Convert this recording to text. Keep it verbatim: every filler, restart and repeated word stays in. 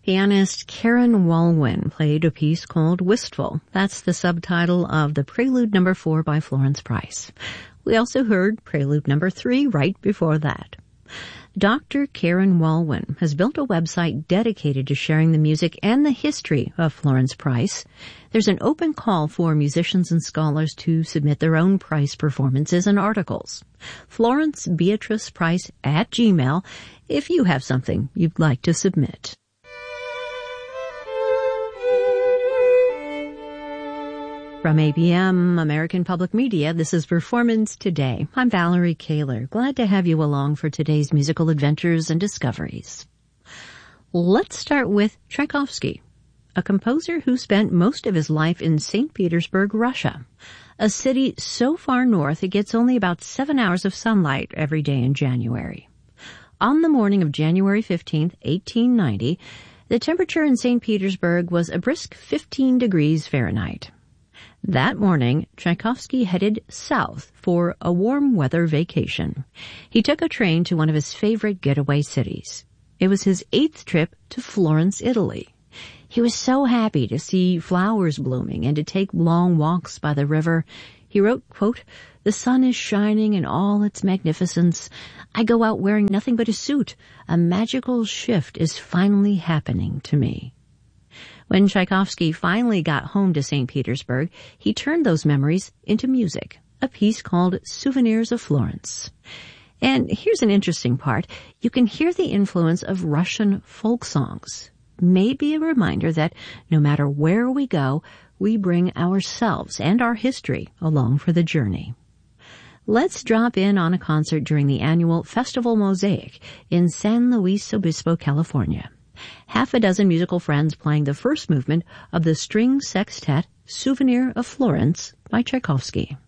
Pianist Karen Walwyn played a piece called Wistful. That's the subtitle of the Prelude Number Four by Florence Price. We also heard Prelude Number Three right before that. Doctor Karen Walwyn has built a website dedicated to sharing the music and the history of Florence Price. There's an open call for musicians and scholars to submit their own Price performances and articles. Florence Beatrice Price at Gmail if you have something you'd like to submit. From A P M, American Public Media, this is Performance Today. I'm Valerie Kaler. Glad to have you along for today's musical adventures and discoveries. Let's start with Tchaikovsky, a composer who spent most of his life in Saint Petersburg, Russia, a city so far north it gets only about seven hours of sunlight every day in January. On the morning of January fifteenth, eighteen ninety, the temperature in Saint Petersburg was a brisk fifteen degrees Fahrenheit. That morning, Tchaikovsky headed south for a warm weather vacation. He took a train to one of his favorite getaway cities. It was his eighth trip to Florence, Italy. He was so happy to see flowers blooming and to take long walks by the river. He wrote, quote, "The sun is shining in all its magnificence. I go out wearing nothing but a suit. A magical shift is finally happening to me." When Tchaikovsky finally got home to Saint Petersburg, he turned those memories into music, a piece called Souvenirs of Florence. And here's an interesting part. You can hear the influence of Russian folk songs. Maybe a reminder that no matter where we go, we bring ourselves and our history along for the journey. Let's drop in on a concert during the annual Festival Mosaic in San Luis Obispo, California. Half a dozen musical friends playing the first movement of the string sextet Souvenir of Florence by Tchaikovsky.